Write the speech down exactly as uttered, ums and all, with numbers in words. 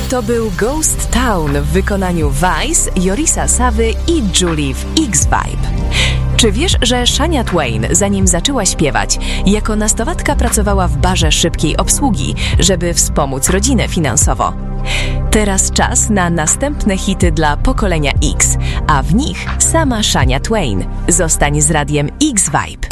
To był Ghost Town w wykonaniu Vice, Yorisa Savy i Julie w X-Vibe. Czy wiesz, że Shania Twain, zanim zaczęła śpiewać, jako nastolatka pracowała w barze szybkiej obsługi, żeby wspomóc rodzinę finansowo? Teraz czas na następne hity dla pokolenia X, a w nich sama Shania Twain. Zostań z radiem X-Vibe.